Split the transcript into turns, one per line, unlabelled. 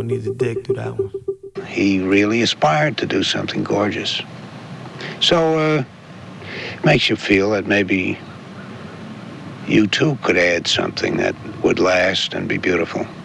need to dig through that one.
He really aspired to do something gorgeous. So, makes you feel that maybe you too could add something that would last and be beautiful.